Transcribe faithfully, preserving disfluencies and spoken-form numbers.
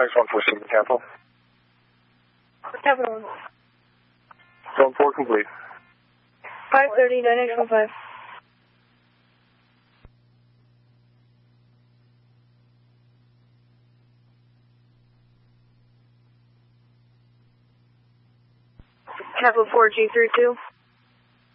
X one four seven, Capital. Capital. Zone four complete. five thirty, nine X one five. Capital four G three two.